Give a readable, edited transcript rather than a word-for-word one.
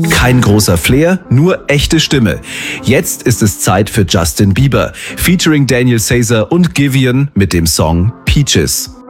Kein großer Flair, nur echte Stimme. Jetzt ist es Zeit für Justin Bieber, featuring Daniel Caesar und Giveon mit dem Song Peaches.